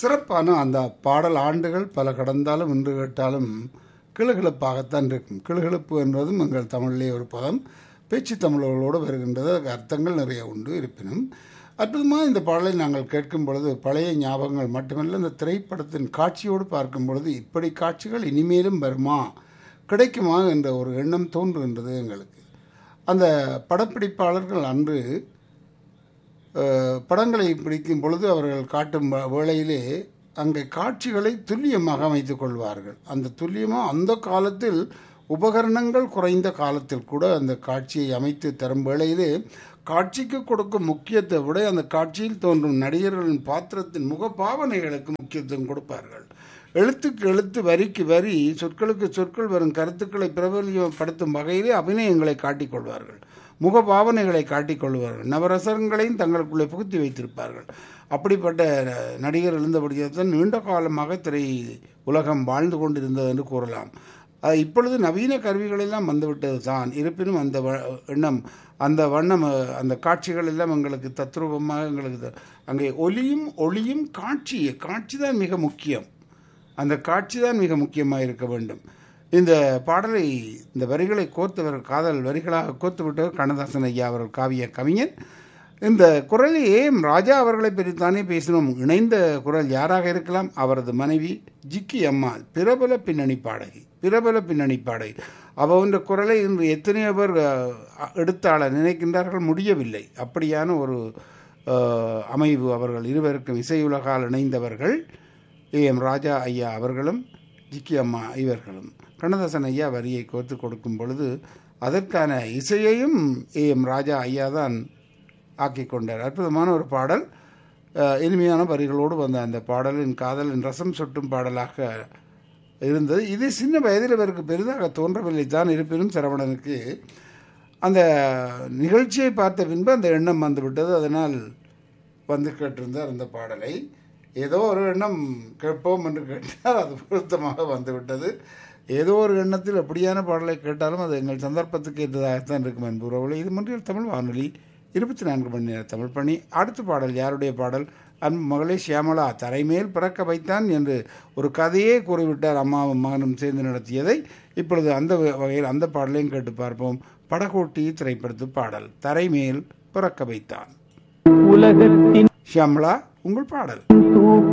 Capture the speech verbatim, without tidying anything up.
சிறப்பான அந்த பாடல் ஆண்டுகள் பல கடந்தாலும் இன்று கேட்டாலும் கிளுகிழப்பாகத்தான் இருக்கும். கிளுகிழப்பு என்பதும் எங்கள் தமிழிலே ஒரு பதம், பேச்சு தமிழர்களோடு வருகின்றது. அதுக்கு அர்த்தங்கள் நிறைய உண்டு. இருப்பினும் அற்புதமாக இந்த பாடலை நாங்கள் கேட்கும் பொழுது பழைய ஞாபகங்கள் மட்டுமல்ல, இந்த திரைப்படத்தின் காட்சியோடு பார்க்கும் பொழுது இப்படி காட்சிகள் இனிமேலும் வருமா, கிடைக்குமா என்ற ஒரு எண்ணம் தோன்றுகின்றது எங்களுக்கு. அந்த படப்பிடிப்பாளர்கள் அன்று படங்களை பிடிக்கும் பொழுது அவர்கள் காட்டும் வேளையிலே அங்கே காட்சிகளை துல்லியமாக அமைத்துக் கொள்வார்கள். அந்த துல்லியமாக அந்த காலத்தில் உபகரணங்கள் குறைந்த காலத்தில் கூட அந்த காட்சியை அமைத்து தரும் வேளையிலே காட்சிக்கு கொடுக்கும் முக்கியத்தை விட அந்த காட்சியில் தோன்றும் நடிகர்களின் பாத்திரத்தின் முகபாவனைகளுக்கு முக்கியத்துவம் கொடுப்பார்கள். எழுத்துக்கு எழுத்து, வரிக்கு வரி, சொற்களுக்கு சொற்கள் வரும் கருத்துக்களை பிரபலியப்படுத்தும் வகையிலே அபிநயங்களை காட்டிக்கொள்வார்கள், முகபாவனைகளை காட்டிக்கொள்வார்கள், நவரசங்களையும் தங்களுக்குள்ளே புகுத்தி வைத்திருப்பார்கள். அப்படிப்பட்ட நடிகர் இருந்தபடியால்தான் நீண்ட காலமாக திரை உலகம் வாழ்ந்து கொண்டிருந்தது என்று கூறலாம். இப்பொழுது நவீன கருவிகளெல்லாம் வந்துவிட்டது தான். இருப்பினும் அந்த எண்ணம், அந்த வண்ணம், அந்த காட்சிகள் எல்லாம் எங்களுக்கு தத்ரூபமாக எங்களுக்கு அங்கே ஒலியும் ஒளியும் காட்சி காட்சி தான் மிக முக்கியம். அந்த காட்சி தான் மிக முக்கியமாக இருக்க வேண்டும். இந்த பாடலை, இந்த வரிகளை கோர்த்தவர், காதல் வரிகளாக கோர்த்து விட்டவர் கண்ணதாசன் ஐயா அவர்கள், காவிய கவிஞன். இந்த குரலை ஏம் ராஜா அவர்களை பற்றித்தானே பேசினோம். இணைந்த குரல் யாராக இருக்கலாம்? அவரது மனைவி ஜிக்கி அம்மா, பிரபல பின்னணி பாடகி, பிரபல பின்னணி பாடகி. அவன்ற குரலை இன்று எத்தனையோ பேர் எடுத்தாள நினைக்கின்றார்கள், முடியவில்லை. அப்படியான ஒரு அமைவு அவர்கள் இருவருக்கும். இசையுலகால் இணைந்தவர்கள் ஏ எம் ராஜா ஐயா அவர்களும் ஜிக்கி அம்மா இவர்களும். கண்ணதாசன் ஐயா வரியை கோர்த்து கொடுக்கும் பொழுது அதற்கான இசையையும் ஏ எம் ராஜா ஐயா தான் ஆக்கி கொண்டார். அற்புதமான ஒரு பாடல், இனிமையான வரிகளோடு வந்த அந்த பாடலின் காதலின் ரசம் சொட்டும் பாடலாக இருந்தது. இது சின்ன வயதில் இவருக்கு பெரிதாக தோன்றவில்லை தான். இருப்பினும் சரவணனுக்கு அந்த நிகழ்ச்சியை பார்த்த பின்பு அந்த எண்ணம் வந்துவிட்டது. அதனால் வந்து கேட்டிருந்தார் அந்த பாடலை. ஏதோ ஒரு எண்ணம் கேட்போம் என்று கேட்டால் அது பொருத்தமாக வந்துவிட்டது. ஏதோ ஒரு எண்ணத்தில் எப்படியான பாடலை கேட்டாலும் அது எங்கள் சந்தர்ப்பத்துக்கு ஏற்றதாகத்தான் இருக்கும் என்பவர்களே. இது மன்றில் தமிழ் வானொலி இருபத்தி நான்கு மணி நேர தமிழ் பணி. அடுத்த பாடல் யாருடைய பாடல்? அன்பு மகளே ஷியாமளா, தரைமேல் பிறக்க வைத்தான் என்று ஒரு கதையே கூறிவிட்டார் அம்மாவும் மகனும் சேர்ந்து நடத்தியதை. இப்பொழுது அந்த வகையில் அந்த பாடலையும் கேட்டு பார்ப்போம். படகோட்டி திரைப்படத்து பாடல் தரைமேல் பிறக்க வைத்தான். உலகத்தின் ஷியாமளா, உங்கள் பாடல்.